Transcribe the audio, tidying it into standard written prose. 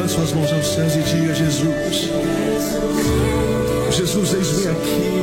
Levante suas mãos aos céus e diga: Jesus, Jesus, eis-me aqui.